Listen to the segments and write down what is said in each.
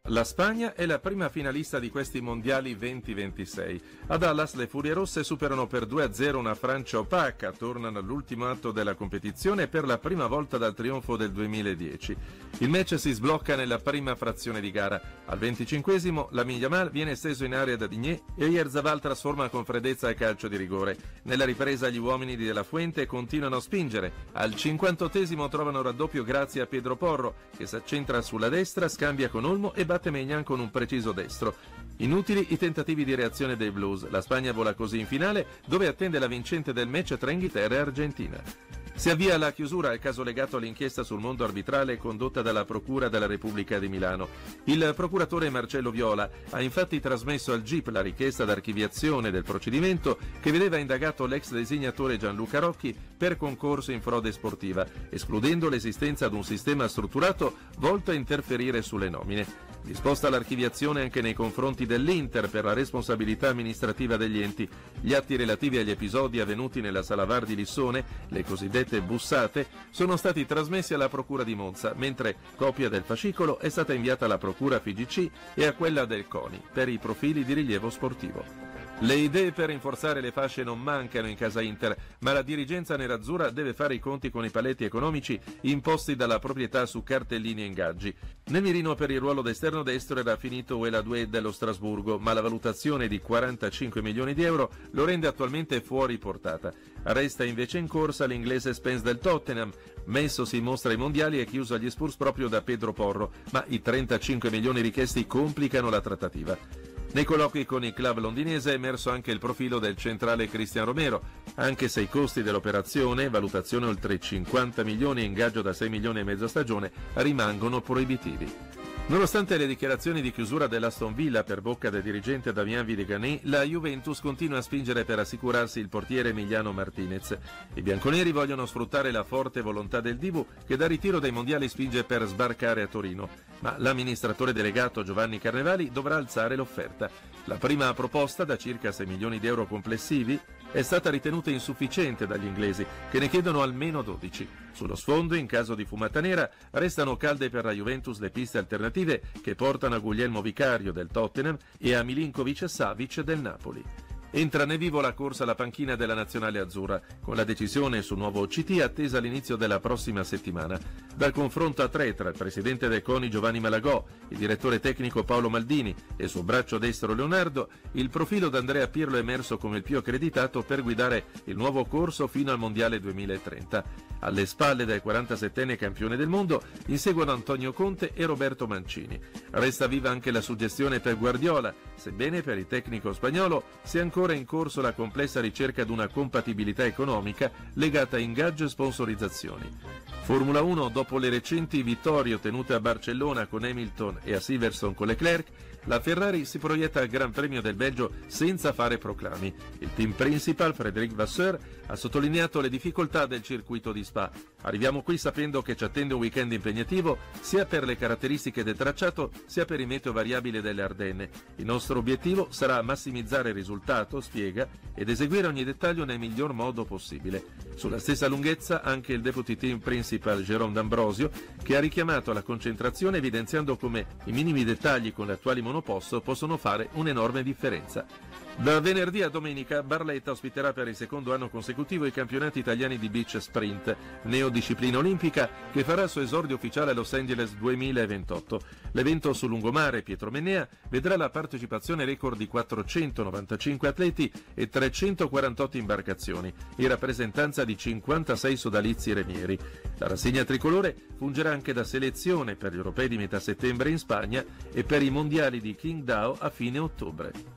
La Spagna è la prima finalista di questi mondiali 2026. A Dallas le Furie Rosse superano per 2-0 una Francia opaca, tornano all'ultimo atto della competizione per la prima volta dal trionfo del 2010. Il match si sblocca nella prima frazione di gara. Al 25esimo Lamine Yamal viene steso in area da Digne e Oyarzabal trasforma con freddezza il calcio di rigore. Nella ripresa gli uomini di De La Fuente continuano a spingere. Al 58esimo trovano raddoppio grazie a Pedro Porro, che si accentra sulla destra, scambia con Olmo e batte Maignan con un preciso destro. Inutili i tentativi di reazione dei Blues. La Spagna vola così in finale, dove attende la vincente del match tra Inghilterra e Argentina. Si avvia la chiusura al caso legato all'inchiesta sul mondo arbitrale condotta dalla Procura della Repubblica di Milano. Il procuratore Marcello Viola ha infatti trasmesso al GIP la richiesta d'archiviazione del procedimento che vedeva indagato l'ex designatore Gianluca Rocchi per concorso in frode sportiva, escludendo l'esistenza di un sistema strutturato volto a interferire sulle nomine. Disposta l'archiviazione anche nei confronti dell'Inter per la responsabilità amministrativa degli enti. Gli atti relativi agli episodi avvenuti nella Sala VAR di Lissone, le cosiddette bussate, sono stati trasmessi alla Procura di Monza, mentre copia del fascicolo è stata inviata alla Procura FIGC e a quella del CONI per i profili di rilievo sportivo. Le idee per rinforzare le fasce non mancano in casa Inter, ma la dirigenza nerazzurra deve fare i conti con i paletti economici imposti dalla proprietà su cartellini e ingaggi. Nel mirino per il ruolo d'esterno destro era finito Uela Doué dello Strasburgo, ma la valutazione di 45 milioni di euro lo rende attualmente fuori portata. Resta invece in corsa l'inglese Spence del Tottenham, messo si mostra ai mondiali e chiuso agli Spurs proprio da Pedro Porro, ma i 35 milioni richiesti complicano la trattativa. Nei colloqui con il club londinese è emerso anche il profilo del centrale Cristian Romero, anche se i costi dell'operazione, valutazione oltre 50 milioni e ingaggio da 6 milioni e mezzo a stagione, rimangono proibitivi. Nonostante le dichiarazioni di chiusura dell'Aston Villa per bocca del dirigente Damien Vidigané, la Juventus continua a spingere per assicurarsi il portiere Emiliano Martinez. I bianconeri vogliono sfruttare la forte volontà del Dibu, che dal ritiro dai mondiali spinge per sbarcare a Torino, ma l'amministratore delegato Giovanni Carnevali dovrà alzare l'offerta. La prima proposta, da circa 6 milioni di euro complessivi, è stata ritenuta insufficiente dagli inglesi, che ne chiedono almeno 12. Sullo sfondo, in caso di fumata nera, restano calde per la Juventus le piste alternative che portano a Guglielmo Vicario del Tottenham e a Milinkovic-Savic del Napoli. Entra nel vivo la corsa alla panchina della nazionale azzurra, con la decisione sul nuovo CT attesa all'inizio della prossima settimana. Dal confronto a 3 tra il presidente del CONI Giovanni Malagò, il direttore tecnico Paolo Maldini e il suo braccio destro Leonardo, il profilo d'Andrea Pirlo è emerso come il più accreditato per guidare il nuovo corso fino al Mondiale 2030. Alle spalle del 47enne campione del mondo inseguono Antonio Conte e Roberto Mancini. Resta viva anche la suggestione per Guardiola, sebbene per il tecnico spagnolo sia ancora in corso la complessa ricerca di una compatibilità economica legata a ingaggio e sponsorizzazioni. Formula 1, dopo le recenti vittorie ottenute a Barcellona con Hamilton e a Silverstone con Leclerc, la Ferrari si proietta al Gran Premio del Belgio senza fare proclami. Il team principal, Frédéric Vasseur, ha sottolineato le difficoltà del circuito di Spa. Arriviamo qui sapendo che ci attende un weekend impegnativo sia per le caratteristiche del tracciato sia per il meteo variabile delle Ardenne. Il nostro obiettivo sarà massimizzare il risultato, spiega, ed eseguire ogni dettaglio nel miglior modo possibile. Sulla stessa lunghezza anche il deputy team principal Jérôme D'Ambrosio, che ha richiamato la concentrazione evidenziando come i minimi dettagli con le attuali monoposto possono fare un'enorme differenza. Da venerdì a domenica Barletta ospiterà per il secondo anno consecutivo i campionati italiani di beach sprint, neodisciplina olimpica che farà il suo esordio ufficiale a Los Angeles 2028. L'evento su lungomare Pietro Mennea vedrà la partecipazione record di 495 atleti e 348 imbarcazioni, in rappresentanza di 56 sodalizi remieri. La rassegna tricolore fungerà anche da selezione per gli europei di metà settembre in Spagna e per i mondiali di Qingdao a fine ottobre.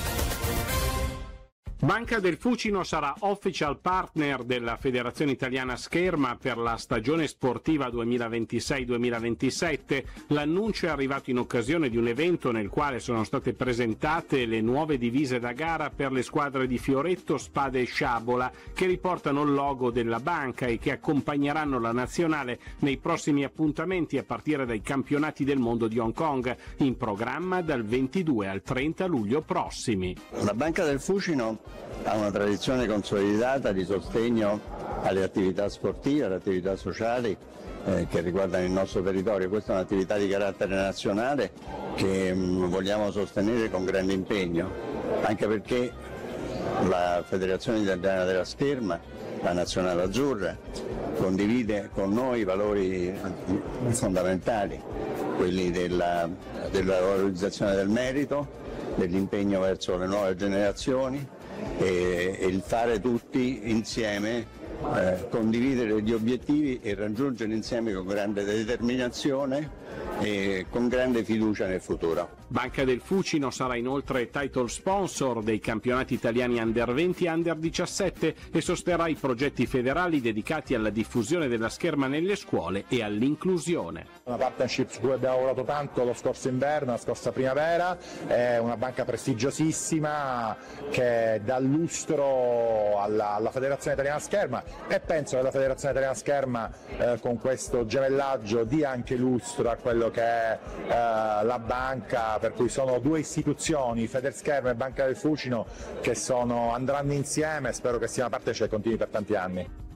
Banca del Fucino sarà official partner della Federazione Italiana Scherma per la stagione sportiva 2026-2027. L'annuncio è arrivato in occasione di un evento nel quale sono state presentate le nuove divise da gara per le squadre di Fioretto, Spada e Sciabola, che riportano il logo della banca e che accompagneranno la nazionale nei prossimi appuntamenti a partire dai campionati del mondo di Hong Kong, in programma dal 22 al 30 luglio prossimi. La Banca del Fucino ha una tradizione consolidata di sostegno alle attività sportive, alle attività sociali che riguardano il nostro territorio. Questa è un'attività di carattere nazionale che vogliamo sostenere con grande impegno, anche perché la Federazione Italiana della Scherma, la Nazionale Azzurra, condivide con noi i valori fondamentali, quelli della valorizzazione del merito, dell'impegno verso le nuove generazioni e il fare tutti insieme, condividere gli obiettivi e raggiungere insieme con grande determinazione e con grande fiducia nel futuro. Banca del Fucino sarà inoltre title sponsor dei campionati italiani Under 20 e Under 17 e sosterrà i progetti federali dedicati alla diffusione della Scherma nelle scuole e all'inclusione. Una partnership su cui abbiamo lavorato tanto lo scorso inverno, la scorsa primavera, è una banca prestigiosissima che dà lustro alla Federazione Italiana Scherma e penso che la Federazione Italiana Scherma con questo gemellaggio dia anche lustro a quello che è la banca, per cui sono due istituzioni, Federscherma e Banca del Fucino, che andranno insieme, spero che sia una parte che continui per tanti anni.